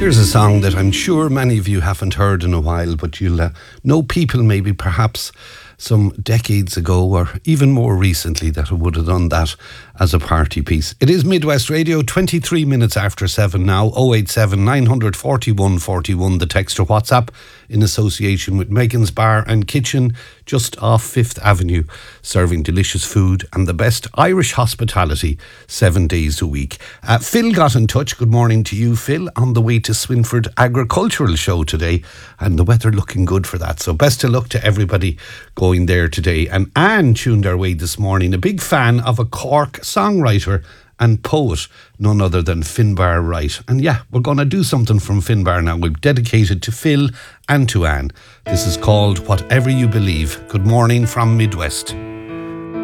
Here's a song that I'm sure many of you haven't heard in a while, but you'll know people maybe perhaps some decades ago or even more recently that would have done that as a party piece. It is Midwest Radio, 23 minutes after 7 now, 087 941 41, the text or WhatsApp, in association with Megan's Bar and Kitchen, just off 5th Avenue, serving delicious food and the best Irish hospitality 7 days a week. Phil got in touch. Good morning to you, Phil, on the way to Swinford Agricultural Show today, and the weather looking good for that. So best of luck to everybody going there today. And Anne tuned our way this morning, a big fan of a Cork songwriter and poet, none other than Finbar Wright. And yeah, we're going to do something from Finbar now. We've dedicated to Phil and to Anne. This is called Whatever You Believe. Good morning from Midwest.